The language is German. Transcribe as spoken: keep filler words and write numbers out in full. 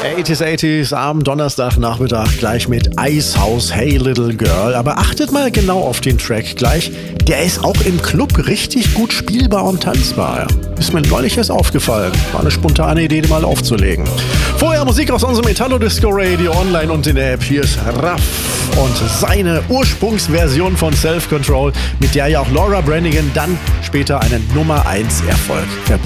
achtziger achtziger am Donnerstagnachmittag gleich mit Icehouse, Hey Little Girl. Aber achtet mal genau auf den Track gleich. Der ist auch im Club richtig gut spielbar und tanzbar. Ist mir neulich erst aufgefallen. War eine spontane Idee, den mal aufzulegen. Vorher Musik aus unserem Italo Disco Radio online und in der App. Hier ist Raff und seine Ursprungsversion von Self Control, mit der ja auch Laura Branigan dann später einen Nummer eins Erfolg verbindet.